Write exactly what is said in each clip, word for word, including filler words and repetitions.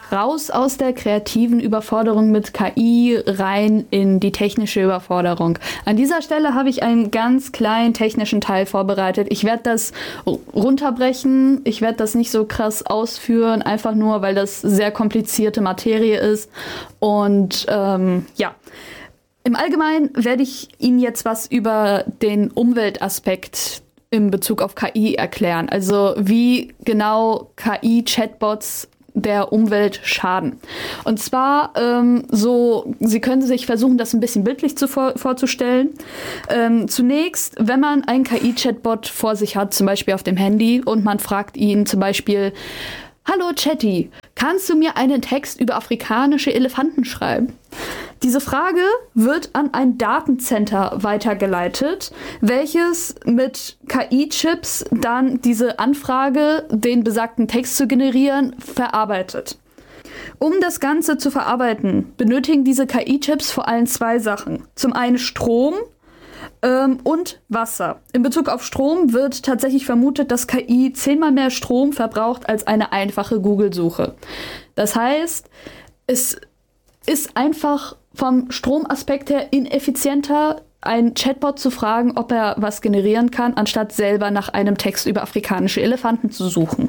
raus aus der kreativen Überforderung mit K I rein in die technische Überforderung. An dieser Stelle habe ich einen ganz kleinen technischen Teil vorbereitet. Ich werde das runterbrechen. Ich werde das nicht so krass ausführen, einfach nur, weil das sehr komplizierte Materie ist. Und ähm, ja, im Allgemeinen werde ich Ihnen jetzt was über den Umweltaspekt in Bezug auf K I erklären. Also wie genau K I-Chatbots der Umwelt schaden. Und zwar ähm, so, Sie können sich versuchen, das ein bisschen bildlich zu vor- vorzustellen. Ähm, zunächst, wenn man einen K I-Chatbot vor sich hat, zum Beispiel auf dem Handy, und man fragt ihn zum Beispiel: Hallo Chatty, kannst du mir einen Text über afrikanische Elefanten schreiben? Diese Frage wird an ein Datencenter weitergeleitet, welches mit K I-Chips dann diese Anfrage, den besagten Text zu generieren, verarbeitet. Um das Ganze zu verarbeiten, benötigen diese K I-Chips vor allem zwei Sachen. Zum einen Strom ähm, und Wasser. In Bezug auf Strom wird tatsächlich vermutet, dass K I zehnmal mehr Strom verbraucht als eine einfache Google-Suche. Das heißt, es ist einfach vom Stromaspekt her ineffizienter, einen Chatbot zu fragen, ob er was generieren kann, anstatt selber nach einem Text über afrikanische Elefanten zu suchen.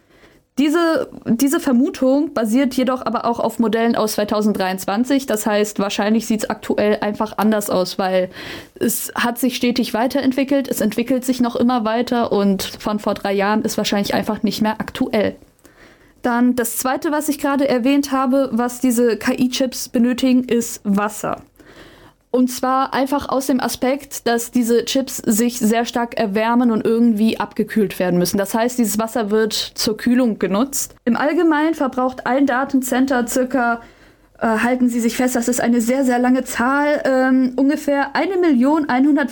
Diese, diese Vermutung basiert jedoch aber auch auf Modellen aus zweitausenddreiundzwanzig. Das heißt, wahrscheinlich sieht es aktuell einfach anders aus, weil es hat sich stetig weiterentwickelt, es entwickelt sich noch immer weiter und von vor drei Jahren ist wahrscheinlich einfach nicht mehr aktuell. Dann das Zweite, was ich gerade erwähnt habe, was diese K I-Chips benötigen, ist Wasser. Und zwar einfach aus dem Aspekt, dass diese Chips sich sehr stark erwärmen und irgendwie abgekühlt werden müssen. Das heißt, dieses Wasser wird zur Kühlung genutzt. Im Allgemeinen verbraucht ein Datencenter circa, äh, halten Sie sich fest, das ist eine sehr, sehr lange Zahl, ähm, ungefähr eine Million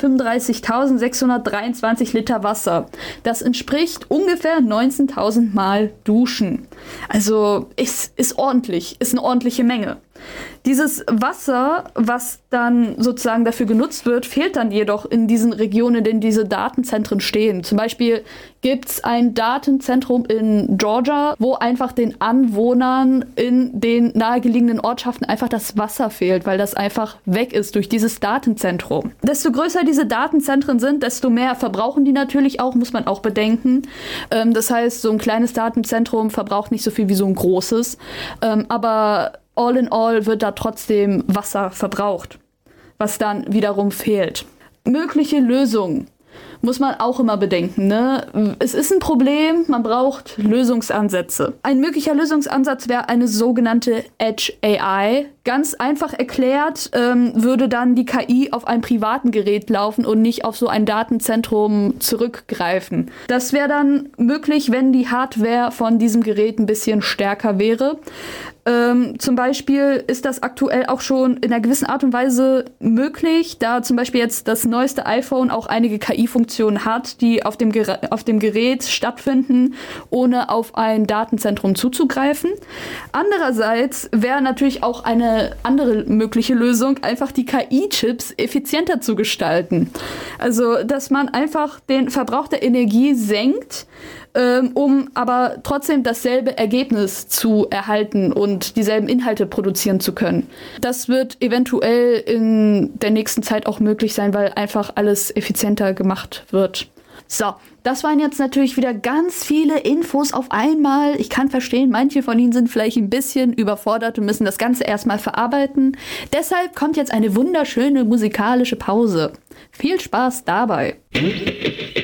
hundertfünfunddreißigtausendsechshundertdreiundzwanzig Liter Wasser. Das entspricht ungefähr neunzehntausend Mal Duschen. Also ist, ist ordentlich, ist eine ordentliche Menge. Dieses Wasser, was dann sozusagen dafür genutzt wird, fehlt dann jedoch in diesen Regionen, in denen diese Datenzentren stehen. Zum Beispiel gibt es ein Datenzentrum in Georgia, wo einfach den Anwohnern in den nahegelegenen Ortschaften einfach das Wasser fehlt, weil das einfach weg ist durch dieses Datenzentrum. Desto größer diese Datenzentren sind, desto mehr verbrauchen die natürlich auch, muss man auch bedenken. Ähm, das heißt, so ein kleines Datenzentrum verbraucht nicht so viel wie so ein großes. Ähm, aber all in all wird da trotzdem Wasser verbraucht, was dann wiederum fehlt. Mögliche Lösungen muss man auch immer bedenken, ne? Es ist ein Problem, man braucht Lösungsansätze. Ein möglicher Lösungsansatz wäre eine sogenannte Edge A I. Ganz einfach erklärt, ähm, würde dann die K I auf einem privaten Gerät laufen und nicht auf so ein Datenzentrum zurückgreifen. Das wäre dann möglich, wenn die Hardware von diesem Gerät ein bisschen stärker wäre. Ähm, zum Beispiel ist das aktuell auch schon in einer gewissen Art und Weise möglich, da zum Beispiel jetzt das neueste iPhone auch einige K I-Funktionen hat, die auf dem, Ger- auf dem Gerät stattfinden, ohne auf ein Datenzentrum zuzugreifen. Andererseits wäre natürlich auch eine andere mögliche Lösung, einfach die K I-Chips effizienter zu gestalten. Also, dass man einfach den Verbrauch der Energie senkt, ähm, um aber trotzdem dasselbe Ergebnis zu erhalten und dieselben Inhalte produzieren zu können. Das wird eventuell in der nächsten Zeit auch möglich sein, weil einfach alles effizienter gemacht wird. So, das waren jetzt natürlich wieder ganz viele Infos auf einmal. Ich kann verstehen, manche von Ihnen sind vielleicht ein bisschen überfordert und müssen das Ganze erstmal verarbeiten. Deshalb kommt jetzt eine wunderschöne musikalische Pause. Viel Spaß dabei!